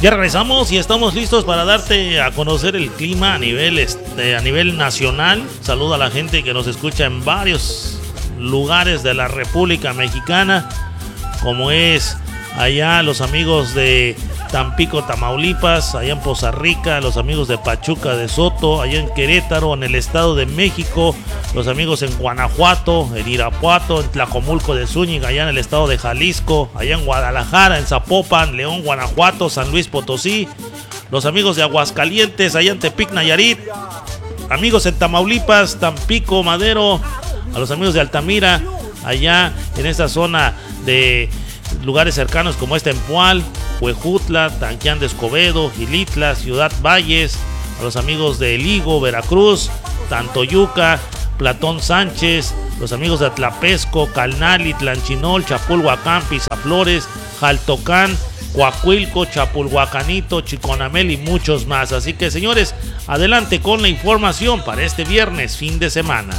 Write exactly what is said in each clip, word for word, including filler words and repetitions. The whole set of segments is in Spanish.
Ya regresamos y estamos listos para darte a conocer el clima a nivel, este, a nivel nacional. Saludo a la gente que nos escucha en varios lugares de la República Mexicana, como es allá los amigos de Tampico, Tamaulipas, allá en Poza Rica, los amigos de Pachuca de Soto, allá en Querétaro, en el Estado de México, los amigos en Guanajuato, en Irapuato, en Tlajomulco de Zúñiga, allá en el Estado de Jalisco, allá en Guadalajara, en Zapopan, León, Guanajuato, San Luis Potosí, los amigos de Aguascalientes, allá en Tepic, Nayarit, amigos en Tamaulipas, Tampico, Madero, a los amigos de Altamira, allá en esta zona de lugares cercanos como este Empual, Huejutla, Tanquián de Escobedo, Gilitla, Ciudad Valles, a los amigos de Eligo, Veracruz, Tantoyuca, Platón Sánchez, los amigos de Atlapesco, Calnali, Tlanchinol, Chapulhuacán, Pizaflores, Jaltocán, Coacuilco, Chapulhuacanito, Chiconamel y muchos más. Así que, señores, adelante con la información para este viernes, fin de semana.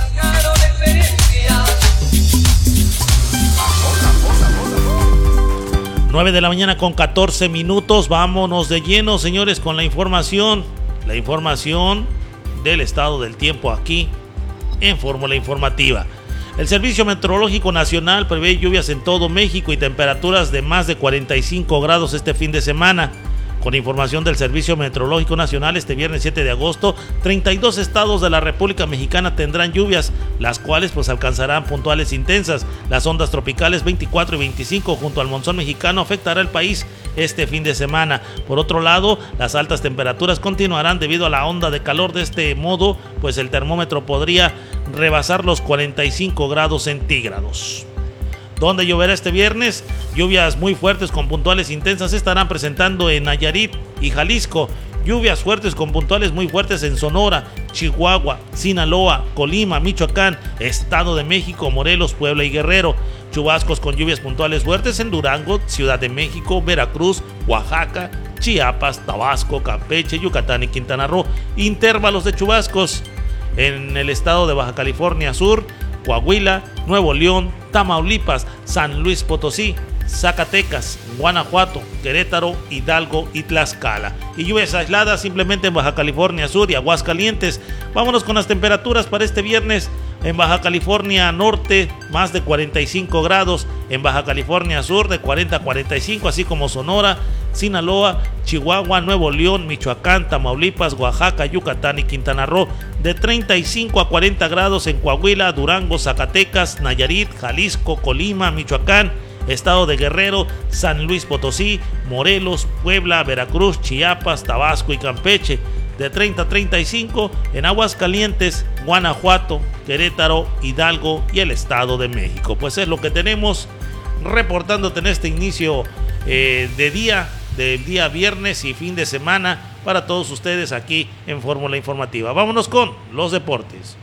nueve de la mañana con catorce minutos, vámonos de lleno, señores, con la información, la información del estado del tiempo aquí en Fórmula Informativa. El Servicio Meteorológico Nacional prevé lluvias en todo México y temperaturas de más de cuarenta y cinco grados este fin de semana. Con información del Servicio Meteorológico Nacional, este viernes siete de agosto, treinta y dos estados de la República Mexicana tendrán lluvias, las cuales pues alcanzarán puntuales intensas. Las ondas tropicales veinticuatro y veinticinco junto al monzón mexicano afectará el país este fin de semana. Por otro lado, las altas temperaturas continuarán debido a la onda de calor. De este modo, pues el termómetro podría rebasar los cuarenta y cinco grados centígrados. ¿Dónde lloverá este viernes? Lluvias muy fuertes con puntuales intensas se estarán presentando en Nayarit y Jalisco. Lluvias fuertes con puntuales muy fuertes en Sonora, Chihuahua, Sinaloa, Colima, Michoacán, Estado de México, Morelos, Puebla y Guerrero. Chubascos con lluvias puntuales fuertes en Durango, Ciudad de México, Veracruz, Oaxaca, Chiapas, Tabasco, Campeche, Yucatán y Quintana Roo. Intervalos de chubascos en el estado de Baja California Sur, Coahuila, Nuevo León, Tamaulipas, San Luis Potosí, Zacatecas, Guanajuato, Querétaro, Hidalgo y Tlaxcala. Y lluvias aisladas simplemente en Baja California Sur y Aguascalientes. Vámonos con las temperaturas para este viernes. En Baja California Norte, más de cuarenta y cinco grados. En Baja California Sur, de cuarenta a cuarenta y cinco, así como Sonora, Sinaloa, Chihuahua, Nuevo León, Michoacán, Tamaulipas, Oaxaca, Yucatán y Quintana Roo. De treinta y cinco a cuarenta grados en Coahuila, Durango, Zacatecas, Nayarit, Jalisco, Colima, Michoacán, Estado de Guerrero, San Luis Potosí, Morelos, Puebla, Veracruz, Chiapas, Tabasco y Campeche. De treinta a treinta y cinco en Aguascalientes, Guanajuato, Querétaro, Hidalgo y el Estado de México. Pues es lo que tenemos reportándote en este inicio eh, de día, del día viernes y fin de semana para todos ustedes aquí en Fórmula Informativa. Vámonos con los deportes.